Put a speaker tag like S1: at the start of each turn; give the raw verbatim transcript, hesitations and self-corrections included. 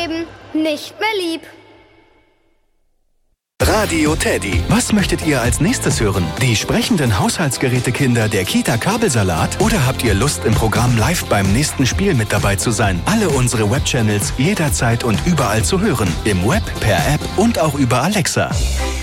S1: Leben nicht mehr lieb.
S2: Radio Teddy. Was möchtet ihr als nächstes hören? Die sprechenden Haushaltsgerätekinder der Kita Kabelsalat? Oder habt ihr Lust, im Programm live beim nächsten Spiel mit dabei zu sein? Alle unsere Webchannels jederzeit und überall zu hören. Im Web, per App und auch über Alexa.